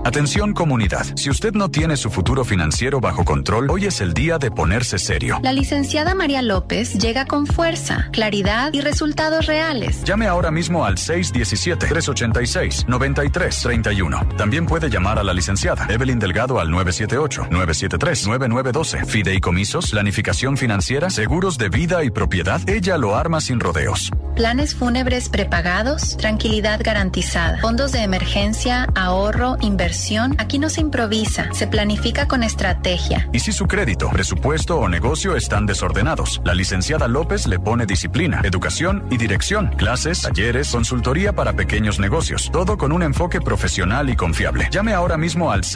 Atención comunidad, si usted no tiene su futuro financiero bajo control, hoy es el día de ponerse serio. La licenciada María López llega con fuerza, claridad y resultados reales. Llame ahora mismo al 617-386-9331. También puede llamar a la licenciada Evelyn Delgado al 978-973-9912. Fideicomisos, planificación financiera, seguros de vida y propiedad. Ella lo arma sin rodeos. Planes fúnebres prepagados, tranquilidad garantizada. Fondos de emergencia, ahorro, inversión. Aquí no se improvisa, se planifica con estrategia. Y si su crédito, presupuesto o negocio están desordenados, la licenciada López le pone disciplina, educación y dirección, clases, talleres, consultoría para pequeños negocios, todo con un enfoque profesional y confiable. Llame ahora mismo al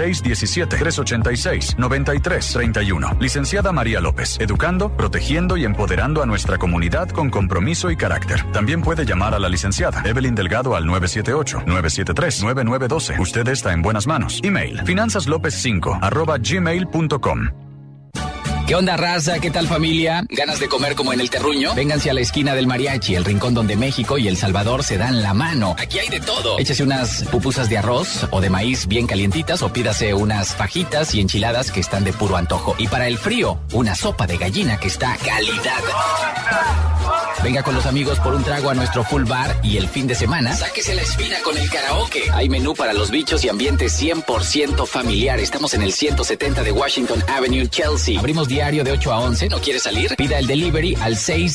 617-386-9331. Licenciada María López, educando, protegiendo y empoderando a nuestra comunidad con compromiso y carácter. También puede llamar a la licenciada Evelyn Delgado al 978-973-9912. Usted está en buenas manos. Email finanzaslopez5@gmail.com. ¿Qué onda, raza? ¿Qué tal, familia? ¿Ganas de comer como en el terruño? Vénganse a la esquina del Mariachi, el rincón donde México y El Salvador se dan la mano. Aquí hay de todo. Échese unas pupusas de arroz o de maíz bien calientitas o pídase unas fajitas y enchiladas que están de puro antojo. Y para el frío, una sopa de gallina que está calidad. Venga con los amigos por un trago a nuestro full bar y el fin de semana, sáquese la espina con el karaoke. Hay menú para los bichos y ambiente 100% familiar. Estamos en el 170 de Washington Avenue, Chelsea. Abrimos diario de 8 a 11. ¿No quiere salir? Pida el delivery al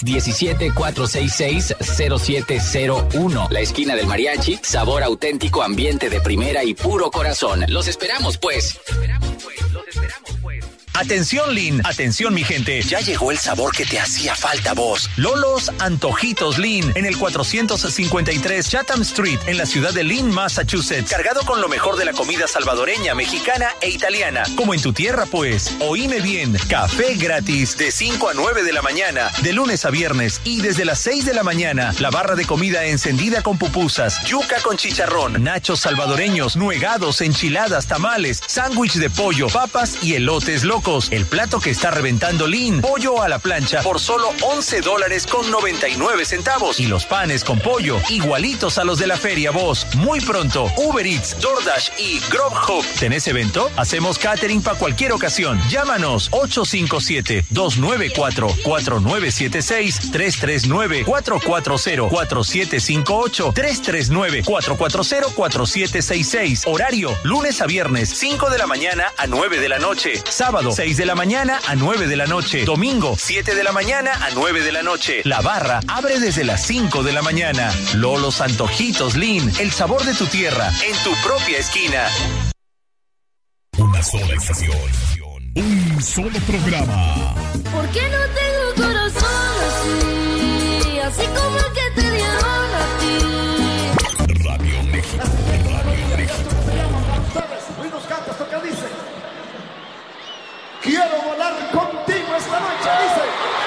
617-466-0701. La esquina del Mariachi, sabor auténtico, ambiente de primera y puro corazón. Los esperamos, pues. Atención, Lin. Atención, mi gente. Ya llegó el sabor que te hacía falta, vos. Lolos Antojitos Lin, en el 453 Chatham Street, en la ciudad de Lynn, Massachusetts. Cargado con lo mejor de la comida salvadoreña, mexicana e italiana. Como en tu tierra, pues. Oíme bien. Café gratis de 5 a 9 de la mañana, de lunes a viernes. Y desde las 6 de la mañana, la barra de comida encendida con pupusas, yuca con chicharrón, nachos salvadoreños, nuegados, enchiladas, tamales, sándwich de pollo, papas y elotes locos. El plato que está reventando Lin, pollo a la plancha por solo $11.99. Y los panes con pollo, igualitos a los de la feria, vos. Muy pronto, Uber Eats, DoorDash y Grubhub. ¿Tenés evento? Hacemos catering para cualquier ocasión. Llámanos 857-294-4976, 339-440-4758, 339-440-4766. Horario, lunes a viernes, 5 de la mañana a 9 de la noche. Sábado, 6 de la mañana a 9 de la noche. Domingo, 7 de la mañana a 9 de la noche. La barra abre desde las 5 de la mañana. Lolos Antojitos Lin, el sabor de tu tierra, en tu propia esquina. Una sola estación. Un solo programa. ¿Por qué no tengo corazón así? Así como el que te dieron a ti. Radio México. Radio México. Hoy nos canta esto que dice: quiero volar contigo esta noche, dice.